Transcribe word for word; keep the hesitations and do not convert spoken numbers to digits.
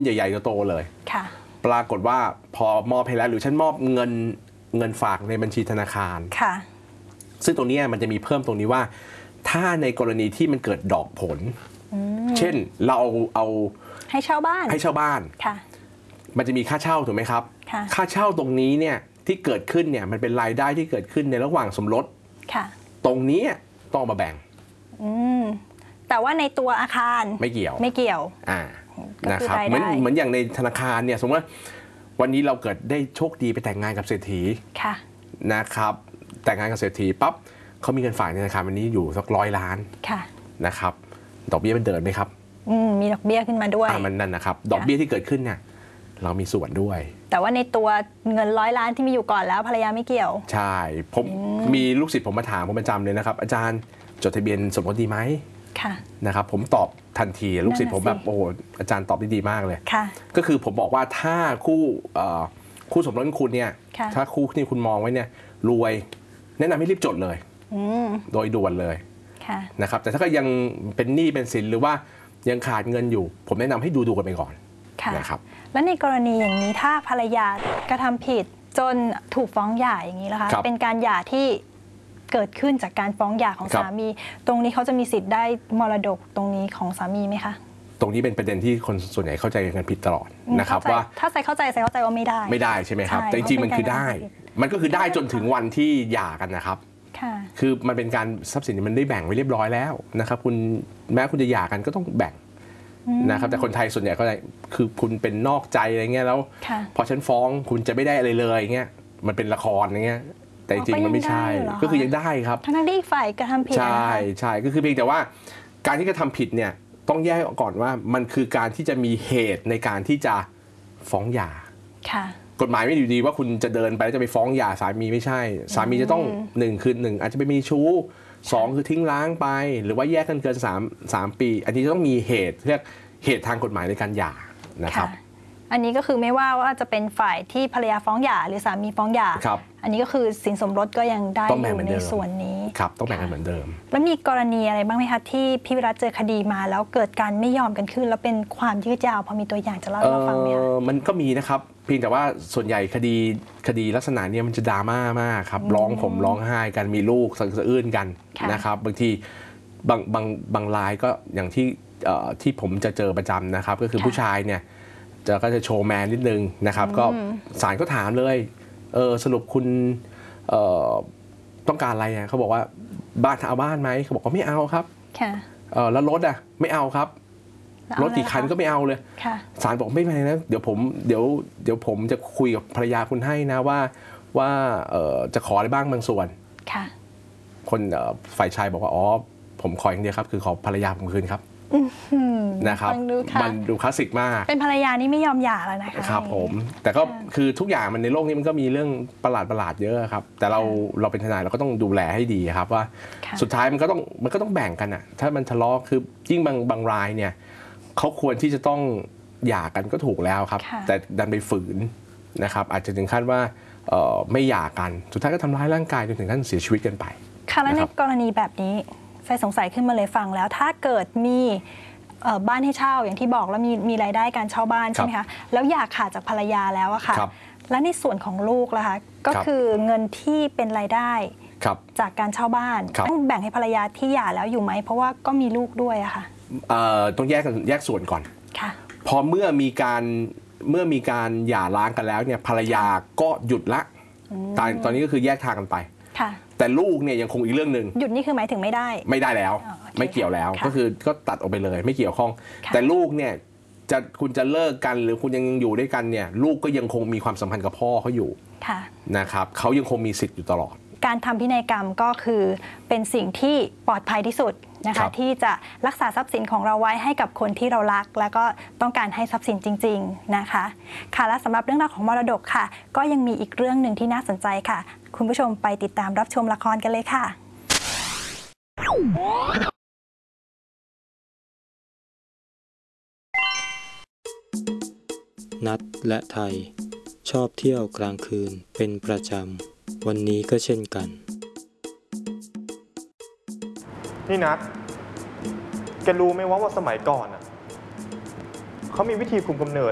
ใหญ่ๆโตๆเลยค่ะปรากฏว่าพอมอบให้แล้วหรือฉันมอบเงินเงินฝากในบัญชีธนาคารค่ะซึ่งตรงนี้มันจะมีเพิ่มตรงนี้ว่าถ้าในกรณีที่มันเกิดดอกผลเช่นเราเอาเอาให้เช่าบ้านให้เช่าบ้านค่ะมันจะมีค่าเช่าถูกไหมครับค่าเช่าตรงนี้เนี่ยที่เกิดขึ้นเนี่ยมันเป็นรายได้ที่เกิดขึ้นในระหว่างสมรสค่ะตรงนี้ต้องมาแบ่งอืมแต่ว่าในตัวอาคารไม่เกี่ยวไม่เกี่ยวอ่านะครับเหมือนเหมือนอย่างในธนาคารเนี่ยสมมติว่าวันนี้เราเกิดได้โชคดีไปแต่งงานกับเศรษฐีค่ะนะครับแต่งงานกับเศรษฐีปั๊บเขามีเงินฝากในธนาคารวันนี้อยู่สักร้อยล้านค่ะนะครับดอกเบี้ยมันเดินไหมครับอืมมีดอกเบี้ยขึ้นมาด้วยอ่ามันนั่นนะครับดอกเบี้ยที่เกิดขึ้นเนี่ยเรามีส่วนด้วยแต่ว่าในตัวเงินร้อยล้านที่มีอยู่ก่อนแล้วภรรยาไม่เกี่ยวใช่ผมมีลูกศิษย์ผมมาถามผมประจำเลยนะครับอาจารย์จดทะเบียนสมรสดีไหมค่ะนะครับผมตอบทันทีลูกศิษย์ผมแบบโอ้อาจารย์ตอบได้ดีมากเลยค่ะก็คือผมบอกว่าถ้าคู่คู่สมรสคุณเนี่ยถ้าคู่ที่คุณมองไว้เนี่ยรวยแนะนำให้รีบจดเลยโดยด่วนเลยนะครับแต่ถ้าก็ยังเป็นหนี้เป็นสินหรือว่ายังขาดเงินอยู่ผมแนะนำให้ดูดูกันไปก่อนนะครับแล้วในกรณีอย่างนี้ถ้าภรรยากระทำผิดจนถูกฟ้องหย่าอย่างนี้นะคะเป็นการหย่าที่เกิดขึ้นจากการฟ้องหย่าของสามีตรงนี้เขาจะมีสิทธิ์ได้มรดกตรงนี้ของสามีไหมคะตรงนี้เป็นประเด็นที่คนส่วนใหญ่เข้าใจกันผิดตลอดนะครับว่าถ้าใส่เข้าใจใส่เข้าใจว่าไม่ได้ไม่ได้ใช่ไหมครับแต่จริงๆมันคือได้มันก็คือได้จนถึงวันที่หย่ากันนะครับคือมันเป็นการทรัพย์สินมันได้แบ่งไว้เรียบร้อยแล้วนะครับคุณแม้คุณจะหย่ากันก็ต้องแบ่งนะครับแต่คนไทยส่วนใหญ่ก็คือคุณเป็นนอกใจอะไรเงี้ยแล้วพอฉันฟ้องคุณจะไม่ได้อะไรเลยเงี้ยมันเป็นละครอย่างเงี้ยแต่จริงมันไม่ใช่ก็คือยังได้ครับทั้งที่อีกฝ่ายกระทำผิดใช่ใช่ก็คือเพียงแต่ว่าการที่กระทำผิดเนี่ยต้องแยกก่อนว่ามันคือการที่จะมีเหตุในการที่จะฟ้องหย่ากฎหมายไม่อยู่ดีว่าคุณจะเดินไปแล้วจะไปฟ้องหย่าสามีไม่ใช่สามีจะต้องหนึ่งคือหนึ่งอาจจะไปมีชู้สองคือทิ้งร้างไปหรือว่าแยกกันเกินสามสามปีอันนี้จะต้องมีเหตุเรียกเหตุทางกฎหมายในการหย่านะครับอันนี้ก็คือไม่ว่าว่าจะเป็นฝ่ายที่ภรรยาฟ้องหย่าหรือสามีฟ้องหย่าอันนี้ก็คือสินสมรสก็ยังได้อยู่ในส่วนนี้ครับต้องแบ่งกันเหมือนเดิมแล้วมีกรณีอะไรบ้างไหมคะที่พี่วิรัตเจอคดีมาแล้วเกิดการไม่ยอมกันขึ้นแล้วเป็นความยืดยาวพอมีตัวอย่างจะเล่าให้เราฟังไหมคะมันก็มีนะครับเพียงแต่ว่าส่วนใหญ่คดีคดีลักษณะนี้มันจะดราม่ามากครับร้องผมร้องไห้กันมีลูกสะอื้นกันนะครับบางทีบางบางบางรายก็อย่างที่ที่ผมจะเจอประจำนะครับก็คือผู้ชายเนี่ยจะก็จะโชว์แมนนิดนึงนะครับก็ศาลก็ถามเลยเออสรุปคุณเอ่อต้องการอะไรอ่ะเขาบอกว่าบ้านเอาบ้านไหมเขาบอกว่าไม่เอาครับเออแล้วรถอ่ะไม่เอาครับรถกี่คันก็ไม่เอาเลยศาลบอกไม่เป็นไรนะเดี๋ยวผมเดี๋ยวเดี๋ยวผมจะคุยกับภรรยาคุณให้นะว่าว่าเออจะขออะไรบ้างบางส่วนคนฝ่ายชายบอกว่าอ๋อผมขออย่างเดียวครับคือขอภรรยาผมคืนครับนะครับมันดูคลาสสิกมากเป็นภรรยานี่ไม่ยอมหย่าแล้วนะคะครับผมแต่ก็คือทุกอย่างมันในโลกนี้มันก็มีเรื่องประหลาดประหลาดเยอะครับแต่เราเราเป็นทนายเราก็ต้องดูแลให้ดีครับว่าสุดท้ายมันก็ต้องมันก็ต้องแบ่งกันอะถ้ามันทะเลาะคือยิ่งบางบางรายเนี่ยเขาควรที่จะต้องหย่ากันก็ถูกแล้วครับแต่ดันไปฝืนนะครับอาจจะถึงขั้นว่าไม่หย่ากันสุดท้ายก็ทำร้ายร่างกายจนถึงขั้นเสียชีวิตกันไปค่ะและในกรณีแบบนี้ไฟสงสัยขึ้นมาเลยฟังแล้วถ้าเกิดมีบ้านให้เช่าอย่างที่บอกแล้วมีมีรายได้การเช่าบ้านใช่ไหมคะแล้วอยากขาดจากภรรยาแล้วอะค่ะและในส่วนของลูกล่ะคะก็คือเงินที่เป็นรายได้จากการเช่าบ้านต้องแบ่งให้ภรรยาที่หย่าแล้วอยู่ไหมเพราะว่าก็มีลูกด้วยอะค่ะต้องแยกกันแยกส่วนก่อนพอเมื่อมีการเมื่อมีการหย่าร้างกันแล้วเนี่ยภรรยาก็หยุดละตอนนี้ก็คือแยกทางกันไปแต่ลูกเนี่ยยังคงอีกเรื่องหนึ่งหยุดนี่คือหมายถึงไม่ได้ไม่ได้แล้วไม่เกี่ยวแล้วก็คือก็ตัดออกไปเลยไม่เกี่ยวข้องแต่ลูกเนี่ยจะคุณจะเลิกกันหรือคุณยังอยู่ด้วยกันเนี่ยลูกก็ยังคงมีความสัมพันธ์กับพ่อเขาอยู่นะครับเขายังคงมีสิทธิ์อยู่ตลอดการทำพินัยกรรมก็คือเป็นสิ่งที่ปลอดภัยที่สุดนะคะที่จะรักษาทรัพย์สินของเราไว้ให้กับคนที่เรารักแล้วก็ต้องการให้ทรัพย์สินจริงๆนะคะค่ะและสำหรับเรื่องราวของมรดกค่ะก็ยังมีอีกเรื่องหนึ่งที่น่าสนใจค่ะคุณผู้ชมไปติดตามรับชมละครกันเลยค่ะนัดและไทยชอบเที่ยวกลางคืนเป็นประจำวันนี้ก็เช่นกันนี่นัดแกรู้ไหมว่าว่าสมัยก่อนอ่ะเขามีวิธีคุมกำเนิด